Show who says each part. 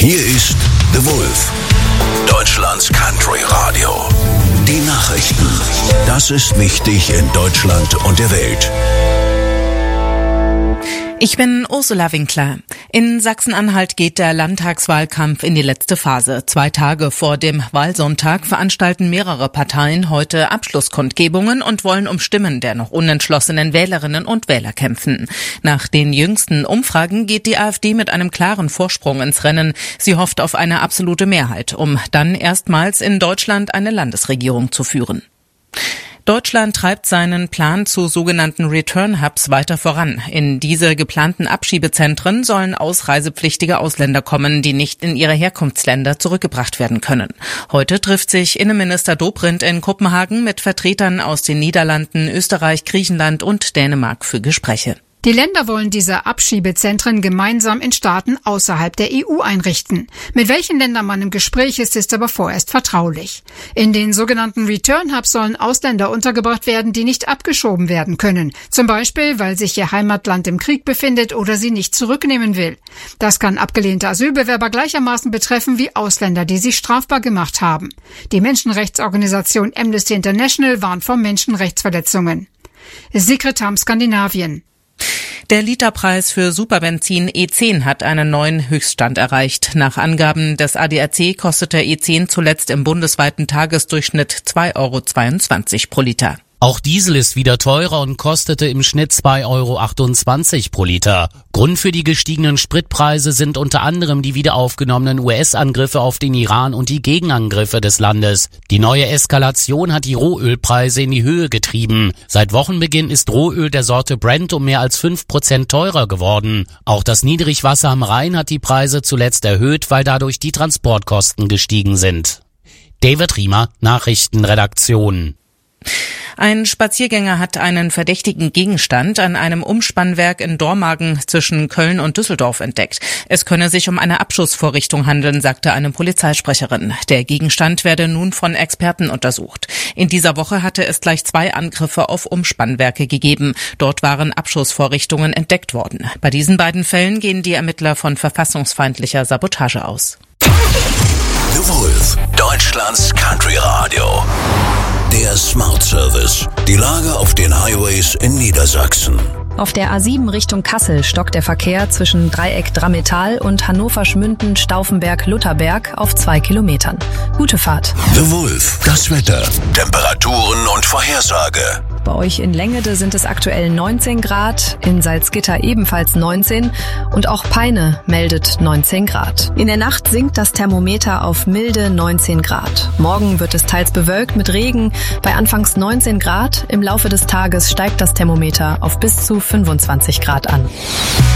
Speaker 1: Hier ist The Wolf, Deutschlands Country Radio. Die Nachrichten. Das ist wichtig in Deutschland und der Welt.
Speaker 2: Ich bin Ursula Winkler. In Sachsen-Anhalt geht der Landtagswahlkampf in die letzte Phase. 2 Tage vor dem Wahlsonntag veranstalten mehrere Parteien heute Abschlusskundgebungen und wollen um Stimmen der noch unentschlossenen Wählerinnen und Wähler kämpfen. Nach den jüngsten Umfragen geht die AfD mit einem klaren Vorsprung ins Rennen. Sie hofft auf eine absolute Mehrheit, um dann erstmals in Deutschland eine Landesregierung zu führen. Deutschland treibt seinen Plan zu sogenannten Return-Hubs weiter voran. In diese geplanten Abschiebezentren sollen ausreisepflichtige Ausländer kommen, die nicht in ihre Herkunftsländer zurückgebracht werden können. Heute trifft sich Innenminister Dobrindt in Kopenhagen mit Vertretern aus den Niederlanden, Österreich, Griechenland und Dänemark für Gespräche.
Speaker 3: Die Länder wollen diese Abschiebezentren gemeinsam in Staaten außerhalb der EU einrichten. Mit welchen Ländern man im Gespräch ist aber vorerst vertraulich. In den sogenannten Return-Hubs sollen Ausländer untergebracht werden, die nicht abgeschoben werden können. Zum Beispiel, weil sich ihr Heimatland im Krieg befindet oder sie nicht zurücknehmen will. Das kann abgelehnte Asylbewerber gleichermaßen betreffen wie Ausländer, die sich strafbar gemacht haben. Die Menschenrechtsorganisation Amnesty International warnt vor Menschenrechtsverletzungen. Secretam Skandinavien.
Speaker 2: Der Literpreis für Superbenzin E10 hat einen neuen Höchststand erreicht. Nach Angaben des ADAC kostete E10 zuletzt im bundesweiten Tagesdurchschnitt 2,22 € pro Liter.
Speaker 4: Auch Diesel ist wieder teurer und kostete im Schnitt 2,28 € pro Liter. Grund für die gestiegenen Spritpreise sind unter anderem die wiederaufgenommenen US-Angriffe auf den Iran und die Gegenangriffe des Landes. Die neue Eskalation hat die Rohölpreise in die Höhe getrieben. Seit Wochenbeginn ist Rohöl der Sorte Brent um mehr als 5% teurer geworden. Auch das Niedrigwasser am Rhein hat die Preise zuletzt erhöht, weil dadurch die Transportkosten gestiegen sind. David Riemer, Nachrichtenredaktion.
Speaker 2: Ein Spaziergänger hat einen verdächtigen Gegenstand an einem Umspannwerk in Dormagen zwischen Köln und Düsseldorf entdeckt. Es könne sich um eine Abschussvorrichtung handeln, sagte eine Polizeisprecherin. Der Gegenstand werde nun von Experten untersucht. In dieser Woche hatte es gleich 2 Angriffe auf Umspannwerke gegeben. Dort waren Abschussvorrichtungen entdeckt worden. Bei diesen beiden Fällen gehen die Ermittler von verfassungsfeindlicher Sabotage aus.
Speaker 1: The Wolf, Deutschlands Country Radio. Der Smart Service. Die Lage auf den Highways in Niedersachsen.
Speaker 5: Auf der A7 Richtung Kassel stockt der Verkehr zwischen Dreieck Drammetal und Hannover-Schmünden-Stauffenberg-Lutherberg auf 2 Kilometern. Gute Fahrt.
Speaker 1: The Wolf, das Wetter, Temperaturen und Vorhersage.
Speaker 5: Bei euch in Längede sind es aktuell 19 Grad, in Salzgitter ebenfalls 19 und auch Peine meldet 19 Grad. In der Nacht sinkt das Thermometer auf milde 19 Grad. Morgen wird es teils bewölkt mit Regen bei anfangs 19 Grad. Im Laufe des Tages steigt das Thermometer auf bis zu 25 Grad an.